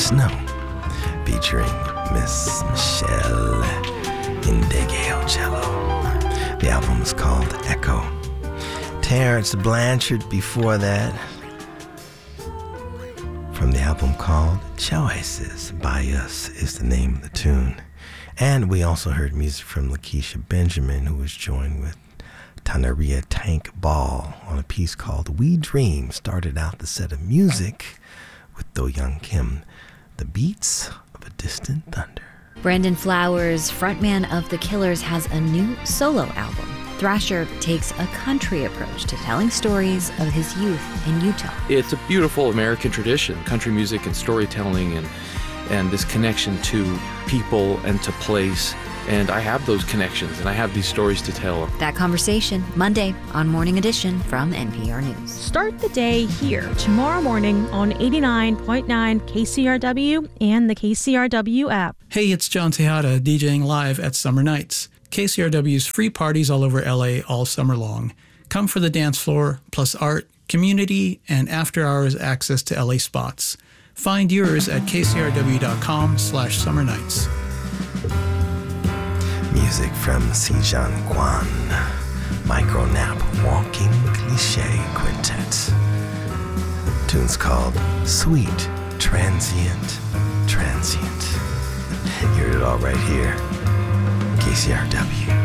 Snow, featuring Miss Michelle Indegeocello. The album is called Echo. Terrence Blanchard before that, from the album called Choices. By Us is the name of the tune. And we also heard music from Lakeisha Benjamin, who was joined with Tanaria Tank Ball on a piece called We Dream. Started out the set of music with Do Young Kim, The Beats of a Distant Thunder. Brandon Flowers, frontman of The Killers, has a new solo album. Thrasher takes a country approach to telling stories of his youth in Utah. It's a beautiful American tradition, country music and storytelling and this connection to people and to place. And I have those connections, and I have these stories to tell. That conversation, Monday on Morning Edition from NPR News. Start the day here tomorrow morning on 89.9 KCRW and the KCRW app. Hey, it's John Tejada DJing live at Summer Nights. KCRW's free parties all over LA all summer long. Come for the dance floor, plus art, community, and after-hours access to LA spots. Find yours at kcrw.com/summernights. Music from Sijan Kwan, Micro Nap Walking Cliche Quintet. Tune's called Sweet Transient. You heard it all right here. KCRW.